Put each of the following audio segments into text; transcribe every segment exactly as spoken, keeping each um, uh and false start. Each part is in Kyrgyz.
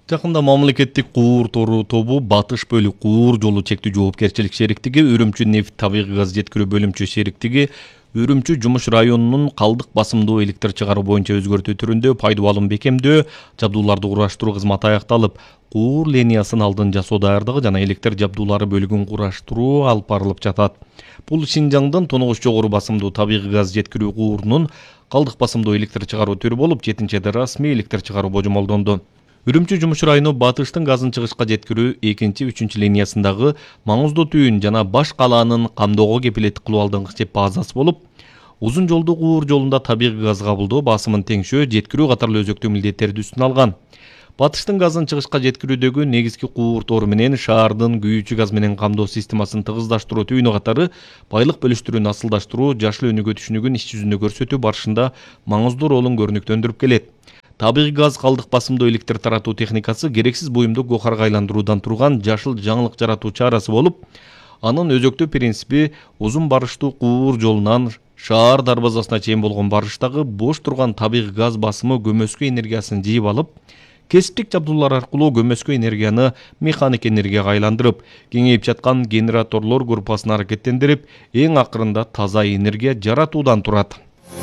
Жакында мамлекеттик куур тору тобу Батыш бөлүк куур жолу чектүү жоопкерчилик шериктиги, Үрүмчү нефть табигый газ жеткирүү бөлүмчө шериктиги, Үрүмчү жумуш районунун калдык басымдуу электр чыгаруу боюнча өзгөртүү түрүндө пайдуу алым бекемдөө, жабдууларды кураштыруу кызматы аякталып, куур линиясын алдын жасоо даярдыгы жана электр жабдуулары бөлүгүн кураштыруу алып барылып жатат. Бул Шинжаңдын тунугуч жогору басымдуу табигый газ жеткирүү куурунун калдык басымдуу электр чыгаруу түрү болуп, жетинчиде расмий электр чыгаруу божомолдонду. Үрүмчү жумуш району Батыштын газын чыгышка жеткирүү экинчи үчүнчү линиясындагы маңыздуу түйүн жана баш калаанын камдоого кепилеттик кылуу алдыңкы чеп базасы болуп, узун жолдуу куур жолунда табигый газ кабылдоо, басымын теңшөө, жеткирүү катарлуу өзөктүү милдеттерди үстүнө алган. Батыштын газын чыгышка жеткирүүдөгү негизги куур тору менен шаардын күйүүчү газ менен камдоо системасын тыгыздаштыруу түйүнү катары байлык бөлүштүрүүнү асылдаштыруу, жашыл өнүгүү түшүнүгүн иш жүзүндө көрсөтүү барышында маңыздуу ролун көрнөктөндүрүп келет. Табигый газ калдык басымдуу электр таратуу техникасы керексиз буюмду гохарга айландыруудан турган жашыл жаңылык жаратуу чарасы болуп, анын өзөктүү принципи узун барыштуу куур жолунан шаар дарбазасына чейин болгон барыштагы бош турган табигый газ басымы көмөскө энергиясын жийип алып, кесиптик жабдуулар аркылуу көмөскө энергияны механик энергияга айландырып, кеңейип жаткан генераторлор группасын аракеттендирип, эң акырында таза энергия жаратуудан турат.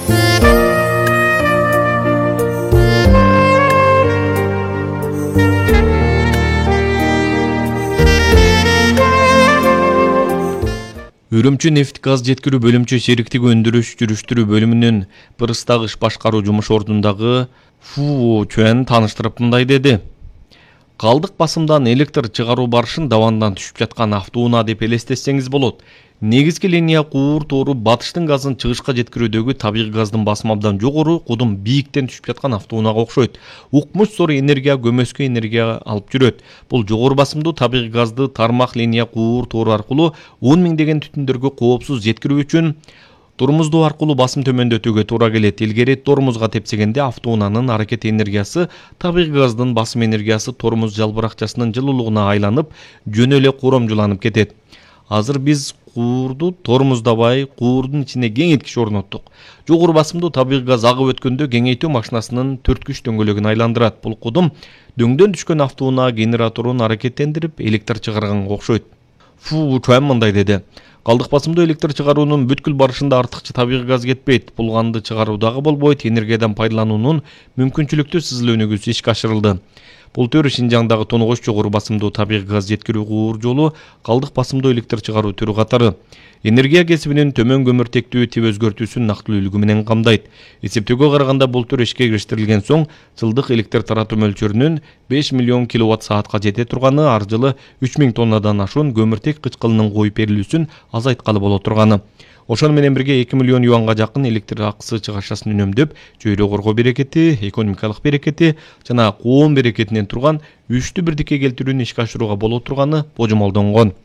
Үрүмчү нефть газ жеткирүү бөлүмчө шериктиги өндүрүш жүрүштүрүү бөлүмүнүн Пырыстагыш башкаруу жумуш ордундагы Фу Чуэн тааныштырып мындай деди. Калдык басымдан электр чыгаруу барышын давандан түшүп жаткан автоунаа деп элестетсеңиз болот. Негизги линия куур тору Батыштын газын чыгышка жеткирүүдөгү табигый газдын басымы абдан жогору, кудум бийиктен түшүп жаткан автоунаага окшойт. Укмуш зор энергия көмөскө энергия алып жүрөт. Бул жогору басымдуу табигый газды тармак линия куур тору аркылуу он миңдеген түтүндөргө коопсуз жеткирүү үчүн тормуздоо аркылуу басым төмөндөтүүгө туура келет. Илгери тормузга тепсегенде автоунаанын аракет энергиясы табигый газдын басым энергиясы тормуз жалбыракчасынын жылуулугуна айланып, жөн эле коромжуланып кетет. Азыр биз куурду тормуздабай, куурдун ичине кеңейткич орноттук. Жогору басымдуу табигый газ агып өткөндө кеңейтүү машинасынын төрткүч дөңгөлөгүн айландырат. Бул кудум дөңдөн түшкөн автоунаа генераторун аракеттендирип, электр чыгарганга окшойт. Фу Чуэн мындай деди. Калдык басымдуу электр чыгаруунун бүткүл барышында артыкча табигый газ кетпейт. Булганды чыгаруудагы болбойт, энергиядан пайдалануунун мүмкүнчүлүктүү сызыл өнүгүүсү ишке ашырылды. Бул төр Шинжаңдагы тунугуч жогору басымдуу табигый газ жеткирүү куур жолу калдык басымдуу электр чыгаруу түрү катары энергия кесибинин төмөн көмүртектүү тип өзгөртүүсүн нактылуу үлгү менен камдайт. Эсептөөгө караганда бул төр ишке кириштерилген соң жылдык электр таратуу мөлчөрүнүн беш миллион киловатт саатка жете турганы, ар жылы үч миң тоннадан ашуун көмүртек кычкылынын коюп берилүүсүн азайткалы боло турганы. Ошону менен бирге эки миллион юанга жакын электр акысы чыгашасын үнөмдөп, чөйрө коргоо берекети, экономикалык берекети жана коом берекетинен турган үчтү бирдикке келтирүүнү ишке ашырууга боло турганы божомолдонгон.